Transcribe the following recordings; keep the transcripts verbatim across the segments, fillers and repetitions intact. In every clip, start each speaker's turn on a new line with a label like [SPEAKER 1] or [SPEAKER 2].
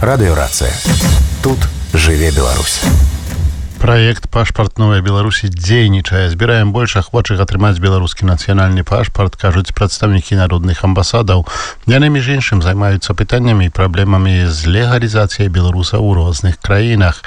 [SPEAKER 1] Радыёрацыя. Тут жыве Беларусь.
[SPEAKER 2] Праект «Пашпарт Новай Беларусі» дзейнічае. Збіраем больш ахвочых атрымаць беларускі нацыянальны пашпарт, кажуць прадстаўнікі народных амбасадаў. Яны, між іншым, займаюцца пытаннямі і праблемамі з легалізацыяй беларусаў у розных краінах.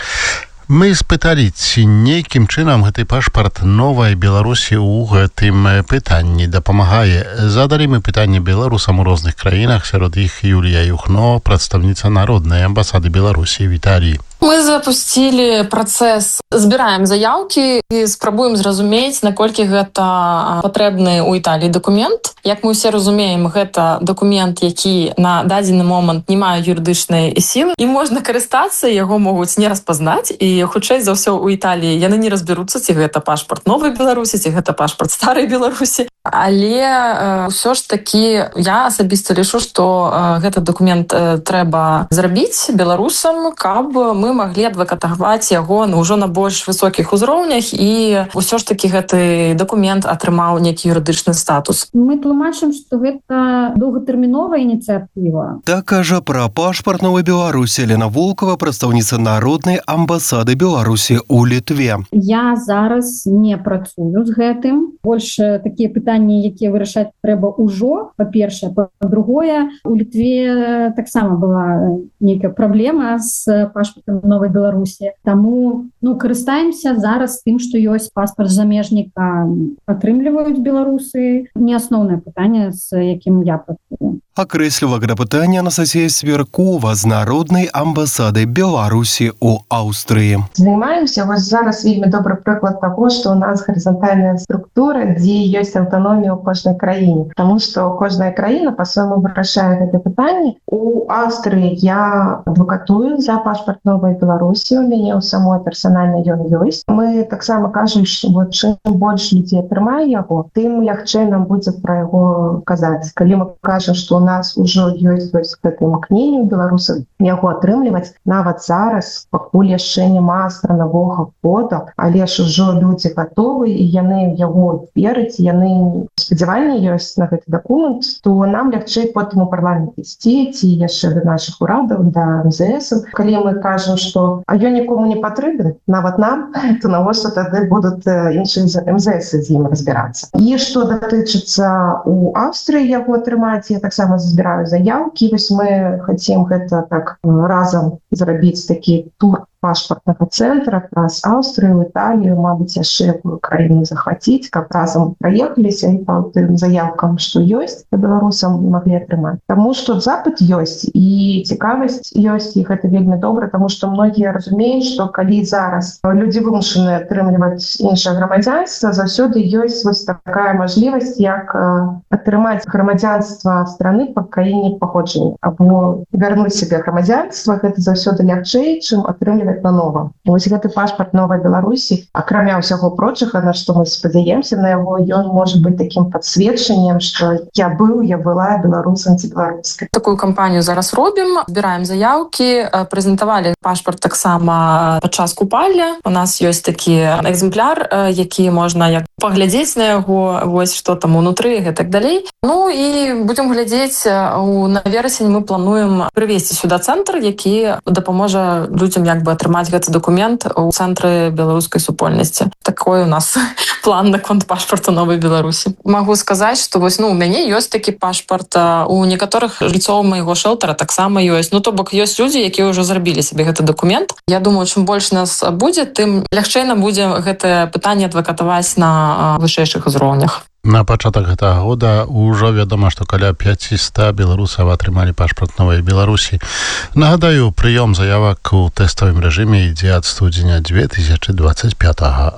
[SPEAKER 2] Мы спыталі, ці нейкім чынам гэты пашпарт Новай Беларусі ў гэтым пытанні дапамагае. Задалі мы пытанне беларусам у розных краінах, сярод іх Юлія Юхно, прадстаўніца народнай амбасады Беларусі в Італіі.
[SPEAKER 3] Мы запусцілі працэс, збіраем заяўкі і спрабуем зразумець, наколькі гэта патрэбны ў Італіі дакумент. Як мы ўсе разумеем, гэта дакумент, які на дадзены момант не мае юрыдычнай сілы, і можна карыстацца, яго могуць не распазнаць, і хутчэй за ўсё ў Італіі яны не разбяруцца, ці гэта пашпарт Новай Беларусі, ці гэта пашпарт Старай Беларусі. Але э, ўсё ж такі я асабіста лічу, што э, гэты дакумент э, трэба зрабіць беларусам, каб мы маглі адвакатаваць яго ну, ўжо на больш высокіх узроўнях, і ўсё ж такі гэты дакумент атрымаў нейкі юрыдычны статус.
[SPEAKER 4] Мы тлумачым, што гэта доўгатэрміновая ініцыятыва.
[SPEAKER 5] Так кажа пра пашпарт Новай Беларусі Лена Волкова, прадстаўніца народнай амбасады Беларусі ў Літве.
[SPEAKER 4] Я зараз не працую з гэтым. Больш такія пытанні, якія вырашаць трэба ўжо, па-першае. Па-другое, у Літве таксама была нейкая праблема з пашпартам Новай Беларусі. Таму ну, карыстаемся зараз тым, што ёсць паспарт замежніка, атрымліваюць беларусы. Не асноўнае пытанне, з якім я працую.
[SPEAKER 5] Акрэсліла гэта пытанне Анастасія Сверкова з народнай амбасады Беларусі ў Аўстрыі.
[SPEAKER 6] Займаемся, вось зараз вельмі добры прыклад таго, што ў нас гарызантальная структура, дзе ёсць аўтаномія ў кожнай краіне. Таму што кожная краіна па-свойму вырашае гэта пытанне. У Аўстрыі я адвакатую за пашпарт Новай Беларусі, у мяне ў самой персанальна ён ёсць. Мы таксама кажам, што чым больш людзей атрымае яго, тым лягчэй нам будзе пра яго казаць. Калі мы кажам, што у нас ўжо ёсць гэтае імкненне ў беларусаў яго атрымліваць, нават зараз, пакуль яшчэ няма странавога кода, але ж ужо людзі гатовы, і яны яго вераць, яны спадзяванні ёсць на гэты дакумент, то нам лягчэй потым у парламент ісці, ці яшчэ да нашых урадаў, да эм зэ эс. Калі мы кажам, што а ён нікому не патрэбен, нават нам, то навошта тады будуць іншыя эм зэ эс з ім разбірацца. І што датычыцца у Аўстрыі яго атрымаць, я таксама збіраю заяўкі. Вось мы хацім гэта так разам зрабіць такі тур пашпартнага цэнтра праз Аўстрыю, Італію, мабыць, яшчэ якую краіну захваціць, каб разам праехаліся і па тым заяўкам, што ёсць, беларусам маглі атрымаць. Таму што запыт ёсць і цікавасць ёсць, і гэта вельмі добра, таму што многія разумеюць, што калі зараз людзі вымушаны атрымліваць іншае грамадзянства, заўсёды ёсць вось такая мажлівасць, як атрымаць грамадзянства страны па краіне паходжання. Або вярнуць сабе грамадзянства, гэта заўсёды лягчэй, чым атрымліваць на нова. Вось гэты пашпарт Новай Беларусі, акрамя ўсяго прочага, на што мы спадзяемся на яго, ён можа быць такім падсведчаннем, што я быў, я была беларусам ці беларускай.
[SPEAKER 3] Такую кампанію зараз робім, збіраем заяўкі, прэзентавалі пашпарт таксама падчас купальня. У нас ёсць такі экземпляр, які можна як паглядзець на яго, вось што там унутры і так далей. Ну і будзем глядзець, у на верасень мы плануем прывесці сюда цэнтр, які дапаможа людзям як бы атрымаць гэты дакумент у цэнтры беларускай супольнасці. Такой у нас план наконт пашпарта Новай Беларусі. Магу сказаць, што вось ну у мяне ёсць такі пашпарт, у некаторых жыццоў майго шэлтара таксама ёсць. Ну то бок ёсць людзі, якія ўжо зрабілі сабе гэты дакумент. Я думаю, чым больш нас будзе, тым лягчэй нам будзе гэтае пытанне адвакатаваць на вышэйшых узроўнях.
[SPEAKER 2] На пачатак гэтага года ўжо вядома, што каля пяцьсот беларусаў атрымалі пашпарт Новай Беларусі. Нагадаю, прыём заявак у тэставым рэжыме ідзе ад студзеня две тысячы дваццаць пятага